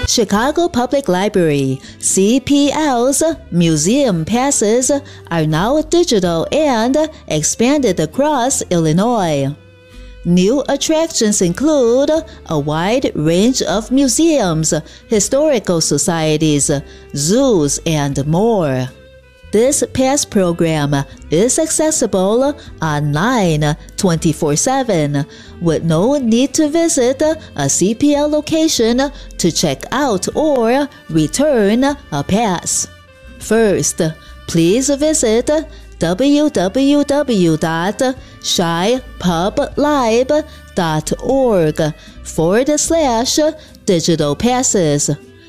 Chicago Public Library, CPL's museum passes are now digital and expanded across Illinois. New attractions include a wide range of museums, historical societies, zoos, and more. This pass program is accessible online 24/7 with no need to visit a CPL location to check out or return a pass. First, please visit www.chipub.org/digital passes.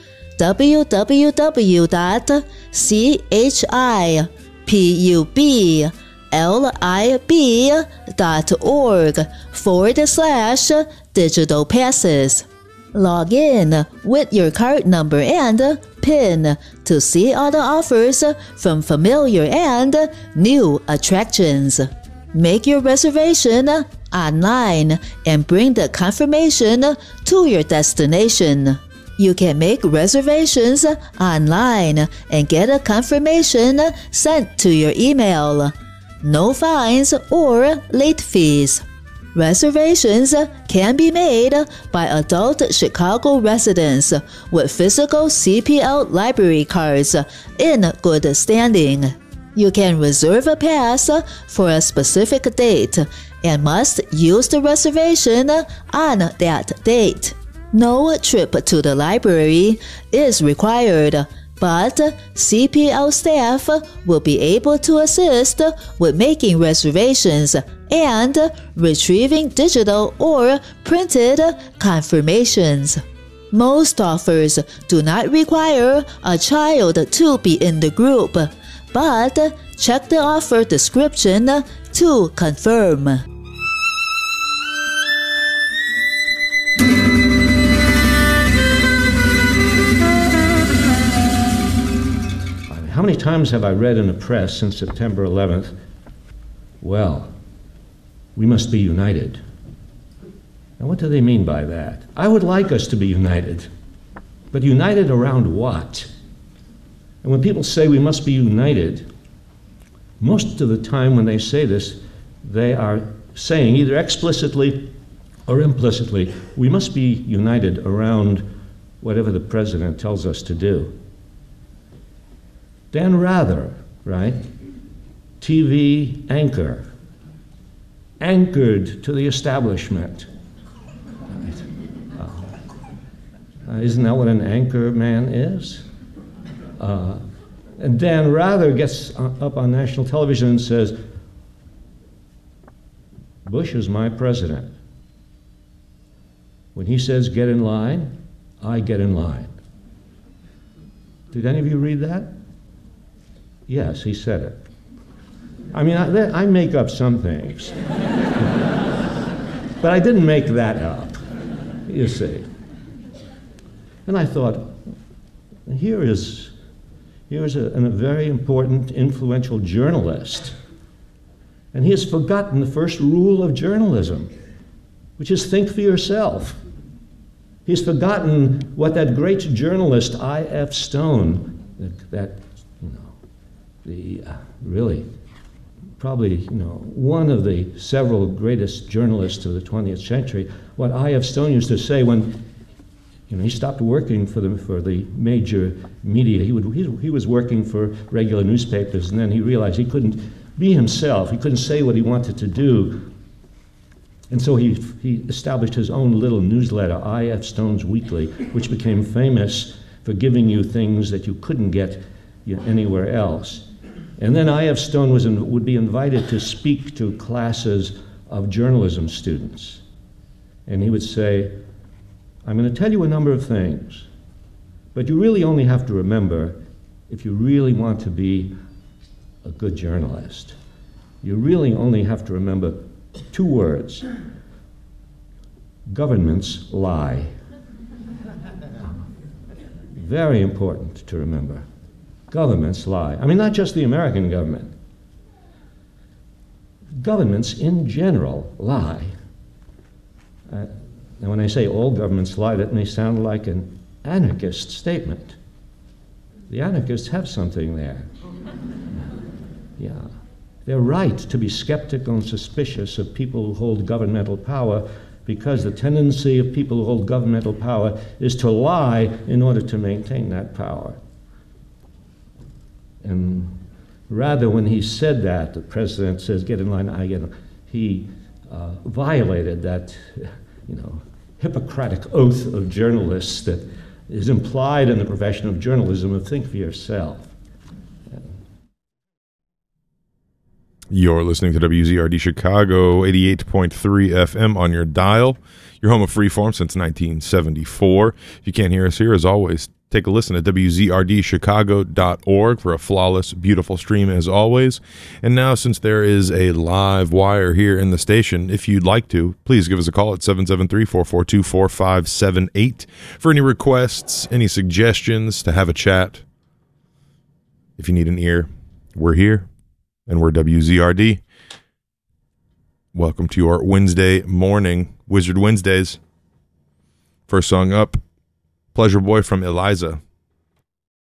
www.chipublib.org/digital passes. Log in with your card number and PIN to see all the offers from familiar and new attractions. Make your reservation online and bring the confirmation to your destination. You can make reservations online and get a confirmation sent to your email. No fines or late fees. Reservations can be made by adult Chicago residents with physical CPL library cards in good standing. You can reserve a pass for a specific date and must use the reservation on that date. No trip to the library is required, but CPL staff will be able to assist with making reservations and retrieving digital or printed confirmations. Most offers do not require a child to be in the group, but check the offer description to confirm. How many times have I read in the press since September 11th, well, we must be united. Now, what do they mean by that? I would like us to be united, but united around what? And when people say we must be united, most of the time when they say this, they are saying either explicitly or implicitly, we must be united around whatever the president tells us to do. Dan Rather, right? TV anchor, anchored to the establishment. Isn't that what an anchor man is? And Dan Rather gets up on national television and says, Bush is my president. When he says get in line, I get in line. Did any of you read that? Yes, he said it. I mean, I make up some things. But I didn't make that up, you see. And I thought, here's a very important, influential journalist. And he has forgotten the first rule of journalism, which is think for yourself. He's forgotten what that great journalist, I.F. Stone, really, probably, one of the several greatest journalists of the 20th century, what I.F. Stone used to say when, he stopped working for the major media. He was working for regular newspapers, and then he realized he couldn't be himself. He couldn't say what he wanted to do. And so he established his own little newsletter, I.F. Stone's Weekly, which became famous for giving you things that you couldn't get anywhere else. And then I.F. Stone would be invited to speak to classes of journalism students. And he would say, I'm going to tell you a number of things, but you really only have to remember, if you really want to be a good journalist, you really only have to remember two words. Governments lie. Very important to remember. Governments lie. I mean, not just the American government. Governments in general lie. And when I say all governments lie, that may sound like an anarchist statement. The anarchists have something there. Yeah. They're right to be skeptical and suspicious of people who hold governmental power, because the tendency of people who hold governmental power is to lie in order to maintain that power. And rather, when he said that, the president says, get in line, I get in. He violated that, Hippocratic oath of journalists that is implied in the profession of journalism of think for yourself. You're listening to WZRD Chicago 88.3 FM on your dial, your home of Freeform since 1974. If you can't hear us here, as always, take a listen at WZRDchicago.org for a flawless, beautiful stream as always. And now, since there is a live wire here in the station, if you'd like to, please give us a call at 773-442-4578 for any requests, any suggestions, to have a chat. If you need an ear, we're here. And we're WZRD. Welcome to your Wednesday morning, Wizard Wednesdays. First song up, Pleasure Boy from Eliza.